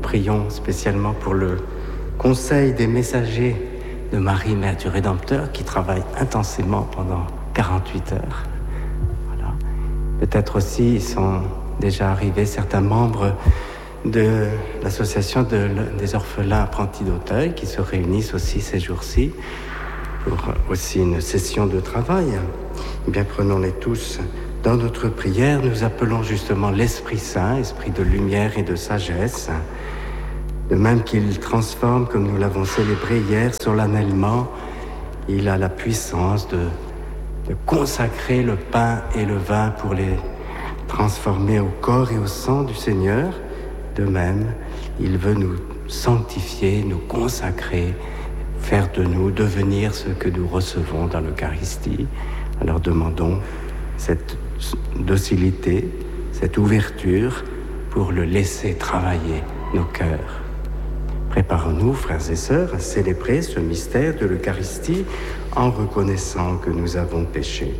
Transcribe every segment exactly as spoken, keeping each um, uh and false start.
prions spécialement pour le conseil des messagers de Marie, Mère du Rédempteur, qui travaille intensément pendant quarante-huit heures. Voilà. Peut-être aussi ils sont déjà arrivés certains membres de l'association de, des orphelins apprentis d'Auteuil qui se réunissent aussi ces jours-ci pour aussi une session de travail. Eh bien, prenons-les tous dans notre prière. Nous appelons justement l'Esprit Saint, esprit de lumière et de sagesse, de même qu'il transforme, comme nous l'avons célébré hier solennellement, il a la puissance de, de consacrer le pain et le vin pour les transformer au corps et au sang du Seigneur. De même, il veut nous sanctifier, nous consacrer, faire de nous devenir ce que nous recevons dans l'Eucharistie. Alors demandons cette docilité, cette ouverture pour le laisser travailler nos cœurs. Préparons-nous, frères et sœurs, à célébrer ce mystère de l'Eucharistie en reconnaissant que nous avons péché.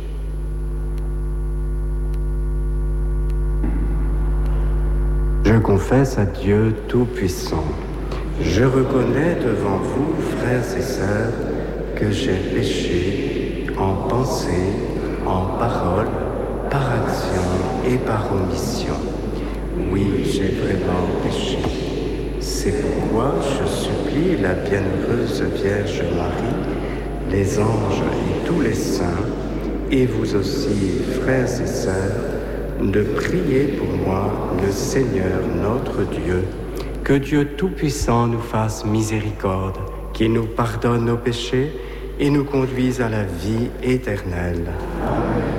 Je confesse à Dieu Tout-Puissant. Je reconnais devant vous, frères et sœurs, que j'ai péché en pensée, en parole, par action et par omission. Oui, j'ai vraiment péché. C'est pourquoi je supplie la bienheureuse Vierge Marie, les anges et tous les saints, et vous aussi, frères et sœurs, de prier pour moi le Seigneur notre Dieu. Que Dieu Tout-Puissant nous fasse miséricorde, qu'il nous pardonne nos péchés et nous conduise à la vie éternelle. Amen.